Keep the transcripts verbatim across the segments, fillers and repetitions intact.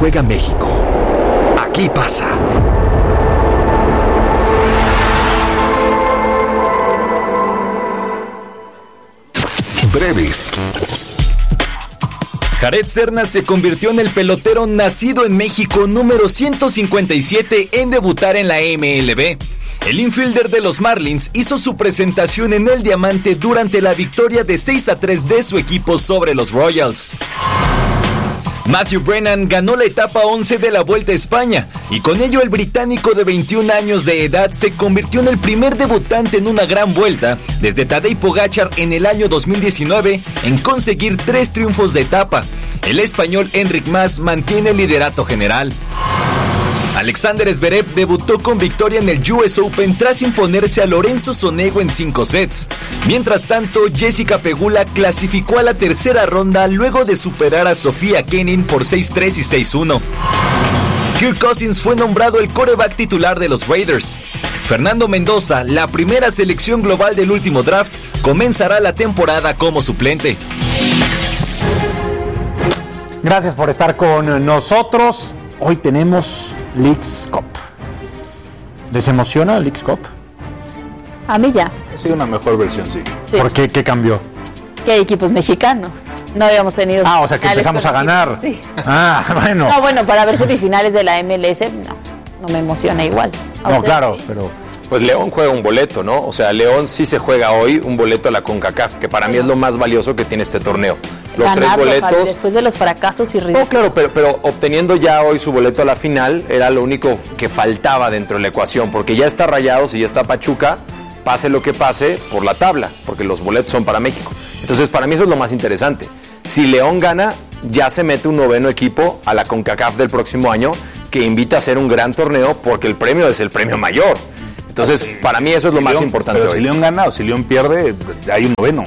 juega México. Aquí pasa. Breves. Jared Serna se convirtió en el pelotero nacido en México número ciento cincuenta y siete en debutar en la M L B. El infielder de los Marlins hizo su presentación en el Diamante durante la victoria de seis a tres de su equipo sobre los Royals. Matthew Brennan ganó la etapa once de la Vuelta a España y con ello el británico de veintiún años de edad se convirtió en el primer debutante en una gran vuelta desde Tadej Pogačar en el año dos mil diecinueve en conseguir tres triunfos de etapa. El español Enric Mas mantiene el liderato general. Alexander Zverev debutó con victoria en el U S Open tras imponerse a Lorenzo Sonego en cinco sets. Mientras tanto, Jessica Pegula clasificó a la tercera ronda luego de superar a Sofía Kenin por seis tres y seis uno. Kirk Cousins fue nombrado el quarterback titular de los Raiders. Fernando Mendoza, la primera selección global del último draft, comenzará la temporada como suplente. Gracias por estar con nosotros. Hoy tenemos Leagues Cup. ¿Les emociona el Leagues Cup? A mí ya. Ha sido una mejor versión, sí. sí. ¿Por qué? ¿Qué cambió? Que hay equipos mexicanos. No habíamos tenido... Ah, o sea que empezamos a ganar. Sí. Ah, bueno. No, bueno, para ver semifinales de la M L S, no. No me emociona igual. No, claro, sí. pero... Pues León juega un boleto, ¿no? O sea, León sí se juega hoy un boleto a la CONCACAF, que para mí es lo más valioso que tiene este torneo. Los Ganarlo, tres boletos... Javi, después de los fracasos y ridículos. No, claro, pero, pero obteniendo ya hoy su boleto a la final era lo único que faltaba dentro de la ecuación, porque ya está Rayados y ya está Pachuca, pase lo que pase por la tabla, porque los boletos son para México. Entonces, para mí eso es lo más interesante. Si León gana, ya se mete un noveno equipo a la CONCACAF del próximo año, que invita a hacer un gran torneo, porque el premio es el premio mayor. Entonces, sí, para mí eso es lo si más León, importante pero hoy. Si León gana o si León pierde, hay un noveno.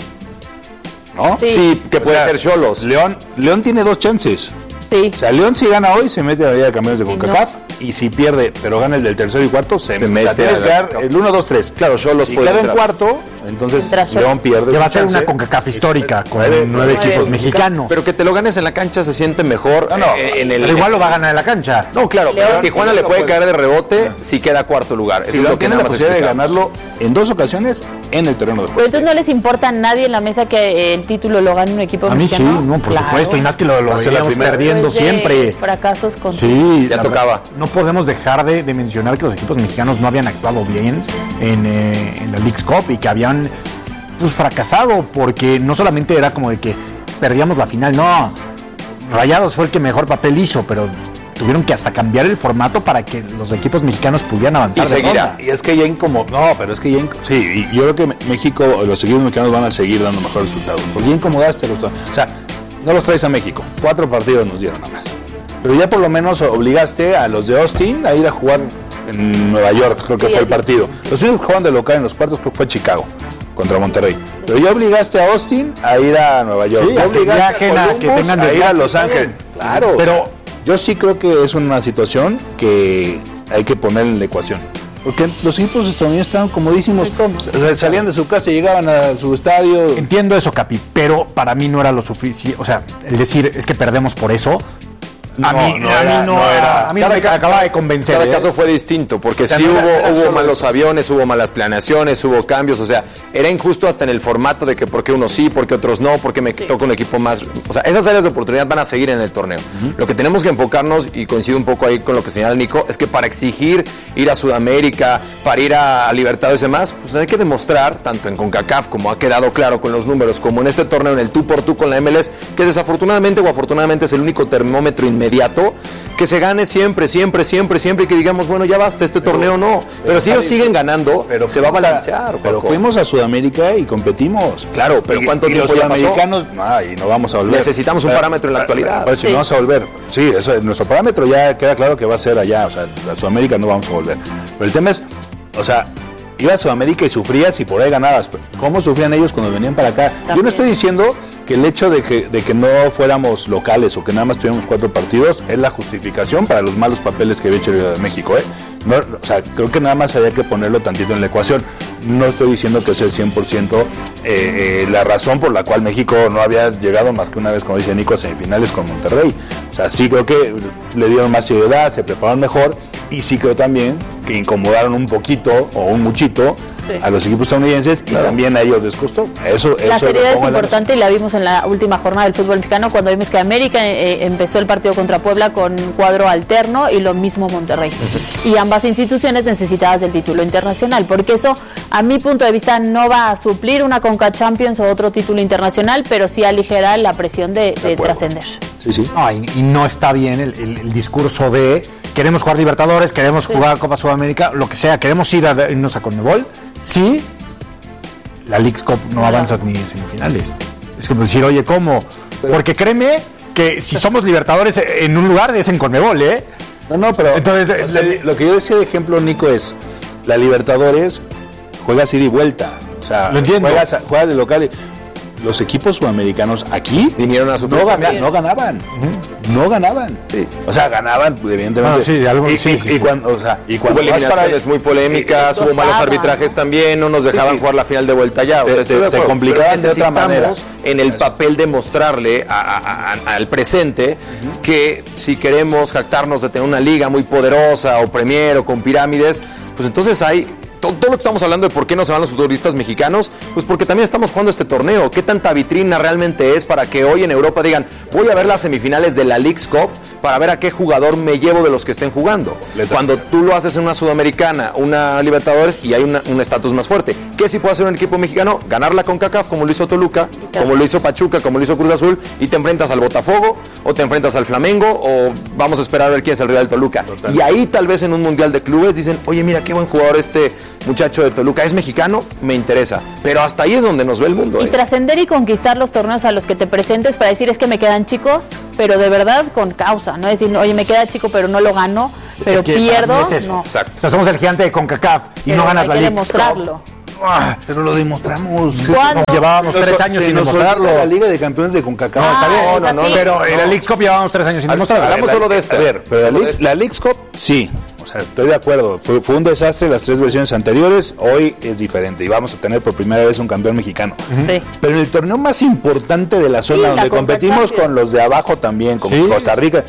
¿No? Sí, sí que puede ser Xolos. León, León tiene dos chances. Sí. O sea, León si gana hoy se mete a la Liga de Campeones de CONCACAF, sí, no. Y si pierde, pero gana el del tercero y cuarto, se, se mete. Tiene que quedar el uno, dos, tres. Claro, Xolos si puede queda entrar. en cuarto, entonces León pierde. Que va a ser una CONCACAF histórica con nueve, nueve equipos mexicanos. Pero que te lo ganes en la cancha se siente mejor. No, no, eh, en el, pero igual lo va a ganar en la cancha. No, claro, León, pero Tijuana le puede caer de rebote no. si queda cuarto lugar. Eso y es León lo que tiene nada la más posibilidad de explicamos. ganarlo en dos ocasiones en el terreno de juego. Pero entonces no les importa a nadie en la mesa que el título lo gane un equipo a mexicano. A mí sí, no, por claro. supuesto, y más que lo, lo veníamos perdiendo pues siempre. Fracasos con Sí, ya tocaba. Verdad, no podemos dejar de, de mencionar que los equipos mexicanos no habían actuado bien en, eh, en la Leagues Cup y que habían pues, fracasado, porque no solamente era como de que perdíamos la final, no. Rayados fue el que mejor papel hizo, pero tuvieron que hasta cambiar el formato para que los equipos mexicanos pudieran avanzar. Y seguirá. Y es que ya como no, pero es que ya sí, y yo creo que México, los equipos mexicanos van a seguir dando mejores resultados. Porque ya incomodaste los, o sea, no los traes a México. Cuatro partidos nos dieron nada más. Pero ya por lo menos obligaste a los de Austin a ir a jugar en Nueva York, creo que sí, fue el partido. Los únicos que jugaban de local en los cuartos fue Chicago contra Monterrey. Pero ya obligaste a Austin a ir a Nueva York. Sí, ya a que viajen, a que tengan a ir a Los Ángeles. Claro. Pero yo sí creo que es una situación que hay que poner en la ecuación. Porque los equipos estadounidenses estaban comodísimos. O sea, salían de su casa y llegaban a su estadio. Entiendo eso, Capi, pero para mí no era lo suficiente. O sea, el decir es que perdemos por eso. A no, mí no, a era, mí no, no era. A mí no me acababa de convencer. Cada ¿eh? caso fue distinto, porque o sea, sí no hubo, era, era hubo malos eso. aviones, hubo malas planeaciones, hubo cambios, o sea, era injusto hasta en el formato de que por qué unos sí, por qué otros no, por qué me sí. toca un equipo más. O sea, esas áreas de oportunidad van a seguir en el torneo. Uh-huh. Lo que tenemos que enfocarnos, y coincido un poco ahí con lo que señala Nico, es que para exigir ir a Sudamérica, para ir a, a Libertadores y demás, pues hay que demostrar, tanto en CONCACAF, como ha quedado claro con los números, como en este torneo, en el tú por tú con la M L S, que desafortunadamente o afortunadamente es el único termómetro inmediato, que se gane siempre, siempre, siempre, siempre, y que digamos, bueno, ya basta, este pero, torneo no. Pero, pero si ellos siguen ganando, pero se va a balancear. A, pero fuimos a Sudamérica y competimos. Claro, pero y, ¿cuánto y tiempo los ya pasó? Sudamericanos, no, y no vamos a volver. Necesitamos un pero, parámetro en la pero, actualidad. Pero si sí. no vamos a volver. Sí, eso, nuestro parámetro ya queda claro que va a ser allá, o sea, a Sudamérica no vamos a volver. Pero el tema es, o sea, ibas a Sudamérica y sufrías y por ahí ganabas. ¿Cómo sufrían ellos cuando venían para acá? También. Yo no estoy diciendo que el hecho de que, de que no fuéramos locales o que nada más tuviéramos cuatro partidos es la justificación para los malos papeles que había hecho el de México, ¿eh? No, o sea, creo que nada más había que ponerlo tantito en la ecuación. no estoy diciendo que es el cien por ciento eh, eh, la razón por la cual México no había llegado más que una vez, como dice Nico, a semifinales con Monterrey. O sea, sí creo que le dieron más seriedad, se prepararon mejor, y sí creo también que incomodaron un poquito o un muchito sí. a los equipos estadounidenses, claro. y también a ellos les costó. Eso, la eso seriedad es importante y la vimos en la última jornada del fútbol mexicano cuando vimos que América eh, empezó el partido contra Puebla con cuadro alterno y lo mismo Monterrey. Uh-huh. Y ambas instituciones necesitadas del título internacional, porque eso, a mi punto de vista, no va a suplir una Conca Champions o otro título internacional, pero sí aligerar la presión de, de, de trascender. Sí, sí. No, y, y no está bien el, el, el discurso de queremos jugar Libertadores, queremos sí. jugar Copa Sudamérica, lo que sea, queremos ir a irnos a Conmebol, sí, la Leagues Cup no claro. avanzas ni en semifinales. Es como decir, oye, ¿cómo? Pero, porque créeme que si somos Libertadores en un lugar es en Conmebol, ¿eh? No, no, pero entonces, o sea, le, lo que yo decía de ejemplo, Nico, es la Libertadores juegas ida y vuelta. O sea, lo entiendo. Juegas, juegas de local. Los equipos sudamericanos aquí vinieron a su no, gana, no ganaban, uh-huh. no ganaban, sí. o sea ganaban evidentemente. Ah, sí, algo, y, sí, y, sí, y, sí. Cuando, o sea, y cuando hubo eliminaciones para, muy polémicas, hubo malos arbitrajes también, no nos dejaban sí, sí. jugar la final de vuelta ya. O sea, te, te complicaban de otra manera. En el papel de mostrarle a, a, a, al presente uh-huh. que si queremos jactarnos de tener una liga muy poderosa o Premier o con pirámides, pues entonces hay todo lo que estamos hablando de por qué no se van los futbolistas mexicanos, pues porque también estamos jugando este torneo. ¿Qué tanta vitrina realmente es para que hoy en Europa digan, voy a ver las semifinales de la Leagues Cup para ver a qué jugador me llevo de los que estén jugando? Cuando tú lo haces en una Sudamericana, una Libertadores, y hay una, un estatus más fuerte. ¿Qué sí puede hacer un equipo mexicano? Ganar la CONCACAF como lo hizo Toluca, como lo hizo Pachuca, como lo hizo Cruz Azul, y te enfrentas al Botafogo, o te enfrentas al Flamengo, o vamos a esperar a ver quién es el rival del Toluca. Total. Y ahí tal vez en un Mundial de Clubes dicen, oye, mira qué buen jugador este muchacho de Toluca, es mexicano, me interesa. Pero hasta ahí es donde nos ve el mundo. Y ¿eh? trascender y conquistar los torneos a los que te presentes para decir es que me quedan chicos, pero de verdad con causa, no decir, oye, me queda chico, pero no lo gano, pero es que pierdo. Es eso. No. Exacto. O sea, somos el gigante de CONCACAF y pero no ganas la liga. Hay que demostrarlo. Ah, pero lo demostramos. ¿Cuándo? Llevábamos tres Nos, años sí, sin nos demostrarlo. La Liga de Campeones de CONCACAF. No, está bien. Ah, no, no, no, pero en la Leagues Cup llevábamos tres años sin demostrarlo. Hablamos solo de este. A ver, pero la Leagues, la Leagues Cup, sí. O sea, estoy de acuerdo. Fue, fue un desastre las tres versiones anteriores. Hoy es diferente y vamos a tener por primera vez un campeón mexicano. Uh-huh. Sí. Pero en el torneo más importante de la zona, sí, donde la competimos con los de abajo también, con sí. Costa Rica,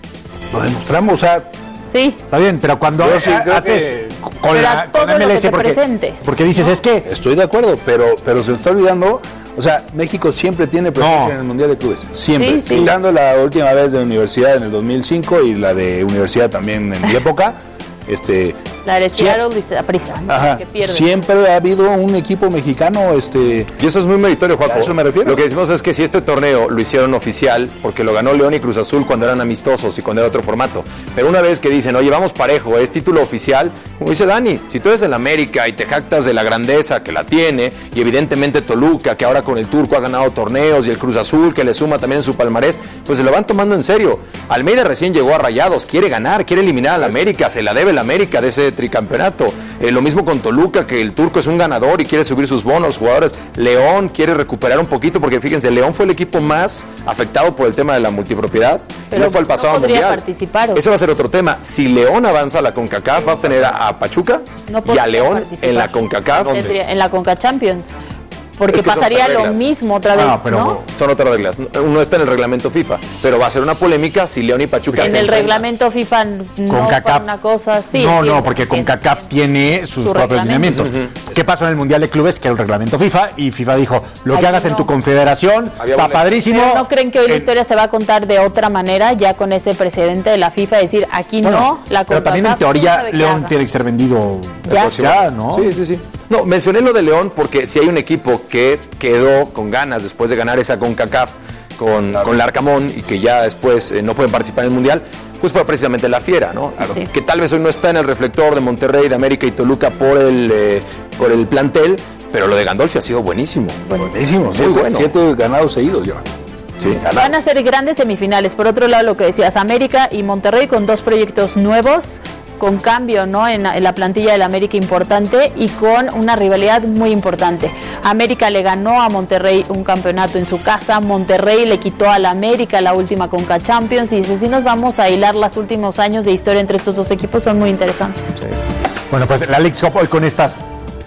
lo demostramos. O sea, sí. Está bien, pero cuando Yo sí haces que... con, pero la, con M L S, porque, porque dices, ¿no? Es que... Estoy de acuerdo, pero, pero se está olvidando... O sea, México siempre tiene presencia no. en el Mundial de Clubes. Siempre. Sí, sí. Quitando la última vez de universidad en el dos mil cinco y la de universidad también en mi época. Este, la de Seattle y la prisa, ¿no? Ajá, que pierde. Siempre ha habido un equipo mexicano. Este, y eso es muy meritorio, Juanjo. A eso me refiero. Lo que decimos es que si este torneo lo hicieron oficial, porque lo ganó León y Cruz Azul cuando eran amistosos y cuando era otro formato. Pero una vez que dicen, oye, vamos parejo, es título oficial, como dice Dani, si tú eres el América y te jactas de la grandeza que la tiene, y evidentemente Toluca, que ahora con el turco ha ganado torneos, y el Cruz Azul, que le suma también en su palmarés, pues se lo van tomando en serio. Almeida recién llegó a Rayados, quiere ganar, quiere eliminar al América, se la debe el América de ese tricampeonato. Eh, lo mismo con Toluca, que el turco es un ganador y quiere subir sus bonos, los jugadores. León quiere recuperar un poquito, porque fíjense, León fue el equipo más afectado por el tema de la multipropiedad. Pero no fue el pasado no podría mundial. Participar, Ese va a ser otro tema. Si León avanza a la CONCACAF, vas a tener a, a Pachuca no y a León en la CONCACAF. Tendría, en la CONCA Champions. Porque es que pasaría lo mismo otra vez, ah, pero ¿no? Son otras reglas. No está en el reglamento FIFA, pero va a ser una polémica si León y Pachuca en se el enfrentan. reglamento FIFA no CONCACAF, una cosa sí. No, tiene, no, porque tiene, CONCACAF tiene sus su propios lineamientos. Uh-huh. ¿Qué pasó en el Mundial de Clubes? Que era el reglamento FIFA y FIFA dijo, lo Ay, que hagas no. en tu confederación está padrísimo. Pero ¿no creen que hoy el... la historia se va a contar de otra manera ya con ese precedente de la FIFA? Decir, aquí bueno, no, la CONCACAF. Pero también en teoría León tiene que ser vendido ya, ya ¿no? Sí, sí, sí. No, mencioné lo de León porque si hay un equipo que quedó con ganas después de ganar esa CONCACAF con, claro. con Larcamón y que ya después eh, no pueden participar en el Mundial, pues fue precisamente la Fiera, ¿no? Claro. Sí. Que tal vez hoy no está en el reflector de Monterrey, de América y Toluca por el, eh, por el plantel, pero lo de Gandolfi ha sido buenísimo. Buenísimo, muy siete, bueno. Siete ganados seguidos llevan. Sí, van a ser grandes semifinales. Por otro lado, lo que decías, América y Monterrey con dos proyectos nuevos, con cambio, ¿no? en, en la plantilla del América importante y con una rivalidad muy importante. América le ganó a Monterrey un campeonato en su casa, Monterrey le quitó a la América la última Conca Champions, y si nos vamos a hilar los últimos años de historia entre estos dos equipos, son muy interesantes. Sí. Bueno, pues la Leagues Cup hoy con estas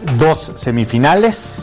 dos semifinales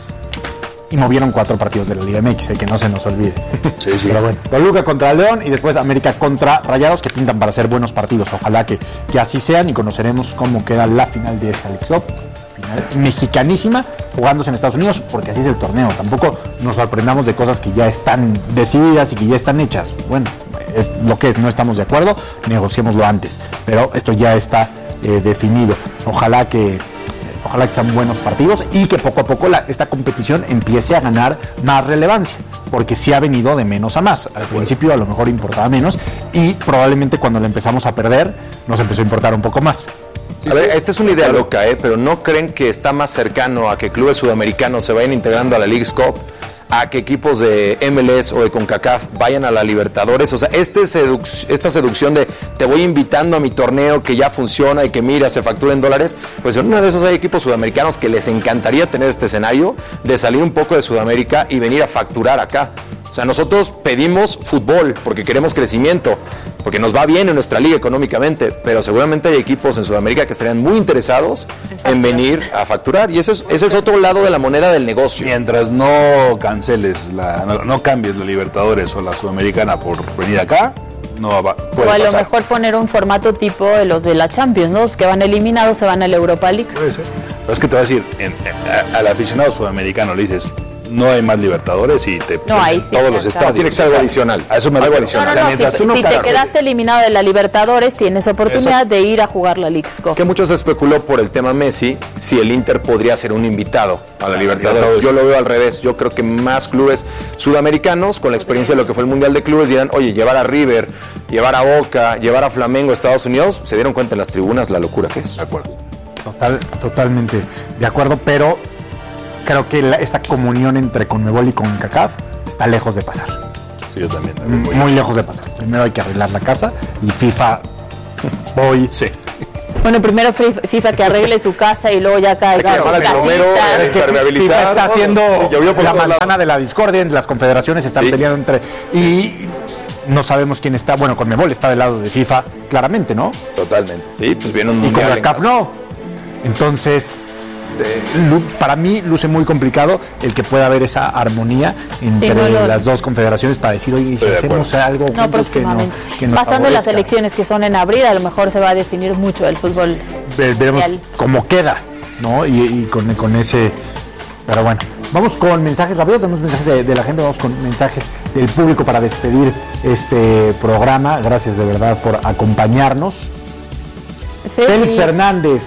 y movieron cuatro partidos de la Liga M X, eh, que no se nos olvide. Sí, sí. Pero bueno, Toluca contra León y después América contra Rayados, que pintan para ser buenos partidos. Ojalá que, que así sean y conoceremos cómo queda la final de esta League Cup. Final mexicanísima, jugándose en Estados Unidos, porque así es el torneo. Tampoco nos sorprendamos de cosas que ya están decididas y que ya están hechas. Bueno, es lo que es, no estamos de acuerdo, negociémoslo antes. Pero esto ya está eh, definido. Ojalá que... Ojalá que sean buenos partidos y que poco a poco la, esta competición empiece a ganar más relevancia, porque sí ha venido de menos a más. Al principio a lo mejor importaba menos y probablemente cuando la empezamos a perder nos empezó a importar un poco más. A ver, esta es una idea loca, ¿eh? Pero ¿no creen que está más cercano a que clubes sudamericanos se vayan integrando a la Leagues Cup, a que equipos de M L S o de CONCACAF vayan a la Libertadores? O sea, este seduc- esta seducción de te voy invitando a mi torneo que ya funciona y que mira, se factura en dólares, pues en uno de esos hay equipos sudamericanos que les encantaría tener este escenario de salir un poco de Sudamérica y venir a facturar acá. O sea, nosotros pedimos fútbol porque queremos crecimiento, porque nos va bien en nuestra liga económicamente, pero seguramente hay equipos en Sudamérica que estarían muy interesados en venir a facturar, y eso es, ese es otro lado de la moneda del negocio. Mientras no canceles, la, no, no cambies la Libertadores o la Sudamericana por venir acá, no va, puede O a lo pasar. mejor poner un formato tipo de los de la Champions, ¿no? Los que van eliminados se van a la Europa League. Puede ser. Pero es que te voy a decir, en, en, a- al aficionado sudamericano le dices, no hay más Libertadores y te No, ahí sí, todos ya los está. estadios. Tiene que ser algo adicional. A eso me Algo refiero. adicional. No, O sea, no, no, mientras si, tú no si te canceles- quedaste eliminado de la Libertadores, tienes oportunidad de ir a jugar la Leagues Cup. Que mucho se especuló por el tema Messi, si el Inter podría ser un invitado a la Libertadores. Libertadores. Yo lo veo al revés. Yo creo que más clubes sudamericanos, con la experiencia de lo que fue el Mundial de Clubes, dirán, oye, llevar a River, llevar a Boca, llevar a Flamengo a Estados Unidos, se dieron cuenta en las tribunas la locura que es. De acuerdo. Total, totalmente de acuerdo, pero creo que la, esa comunión entre Conmebol y CONCACAF está lejos de pasar. Sí, yo también. Muy, muy lejos de pasar. Primero hay que arreglar la casa y FIFA hoy Sí. Bueno, primero Fi- FIFA que arregle su casa y luego ya caiga llamar sus al plomero, casitas. es que impermeabilizar FIFA está todo. haciendo Sí, llovió por la todos manzana lados. de la discordia, las confederaciones están Sí. peleando entre y no sabemos quién está. Bueno, Conmebol está del lado de FIFA, claramente, ¿no? Totalmente. Sí, pues viene un Y mundial en CONCACAF casa. no. Entonces, eh, lu- para mí luce muy complicado el que pueda haber esa armonía entre Sí, no lo- las dos confederaciones para decir, oye, ¿y si Estoy de hacemos algo No, juntos que, no, próximamente. que nos Pasando las favorezca? elecciones que son en abril, a lo mejor se va a definir mucho el fútbol. Ve- veremos mundial. cómo queda, ¿no? Y, y con, con ese... Pero bueno, vamos con mensajes rápidos, tenemos mensajes de, de la gente, vamos con mensajes del público para despedir este programa. Gracias de verdad por acompañarnos. Félix Fernández.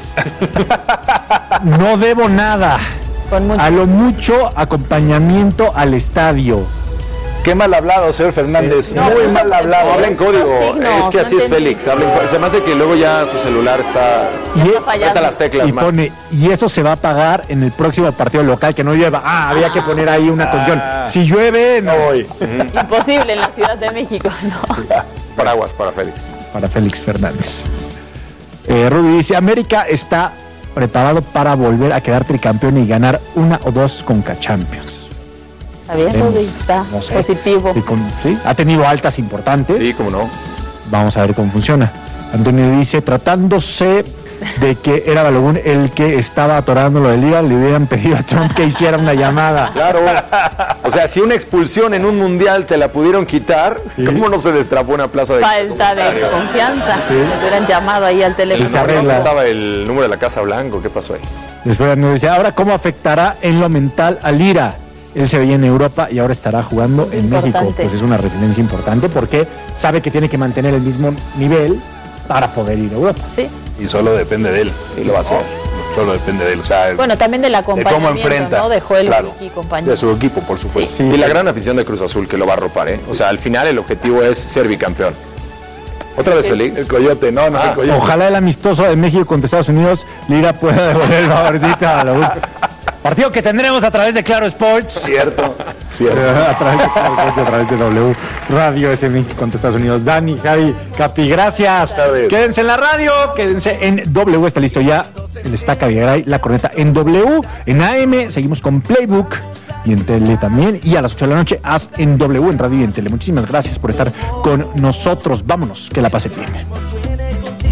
No debo nada. Con mucho- A lo mucho acompañamiento al estadio. Qué mal hablado, señor Fernández. No, Muy pues, mal hablado. pues, Habla en código, Los signos, es que así no es entendí. Félix. Habla en código. Se me hace que luego ya su celular está. Y, Aprieta las teclas, y man. pone, y eso se va a pagar en el próximo partido local que no llueva. Ah, había que poner ahí una condición. Si llueve, no voy. Imposible en la Ciudad de México, ¿no? Paraguas para Félix. Para Félix Fernández. Eh, Rudy dice, América está preparado para volver a quedar tricampeón y ganar una o dos Conca Champions. Está bien, Vemos. Rudy, está No sé. positivo. Y con- ¿sí? Ha tenido altas importantes. Sí, cómo no. Vamos a ver cómo funciona. Antonio dice, tratándose de que era Balogun el que estaba atorando lo de Liga, le hubieran pedido a Trump que hiciera una llamada. Claro. O sea, si una expulsión en un mundial te la pudieron quitar, ¿cómo no se destrapó una plaza de Falta de confianza. Le hubieran llamado ahí al Y teléfono. se arregla. ¿Dónde estaba el número de la Casa Blanco? ¿Qué pasó ahí? Después nos dice, ahora cómo afectará en lo mental a Lira. Él se veía en Europa y ahora estará jugando en Importante. México. Pues es una referencia importante porque sabe que tiene que mantener el mismo nivel para poder ir a Europa. Sí. Y solo depende de él. Y lo va a hacer. Solo depende de él. O sea, Bueno, también del de cómo acompañamiento, enfrenta. ¿no? De Joel Claro. y compañía. De su equipo, por supuesto. Sí. Y la gran afición de Cruz Azul que lo va a arropar, ¿eh? O sea, al final el objetivo es ser bicampeón. ¿Otra vez, Félix? El coyote, no, no, Ah, el coyote. Ojalá el amistoso de México contra Estados Unidos, Lira pueda devolver el favorcito a la U. Partido que tendremos a través de Claro Sports. Cierto, cierto. A través de Claro Sports y a través de W Radio S México contra Estados Unidos. Dani, Javi, Capi, gracias. tardes. Quédense en la radio, quédense en W. Está listo ya el Estaca Vigaray, la corneta en W. En A M seguimos con Playbook y en tele también. Y a las ocho de la noche, haz en W, en radio y en tele. Muchísimas gracias por estar con nosotros. Vámonos, que la pase bien.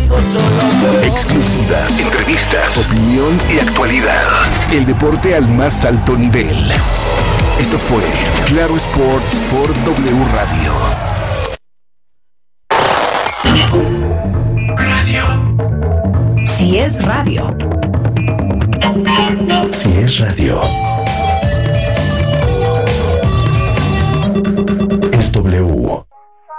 Exclusivas, entrevistas, opinión y actualidad. El deporte al más alto nivel. Esto fue Claro Sports por W Radio. Radio. Si es radio. Si es radio. Es W.